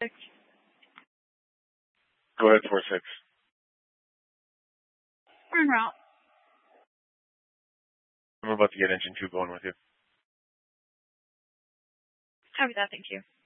Go ahead, 4-6. En route. I'm about to get engine 2 going with you. Copy that, thank you.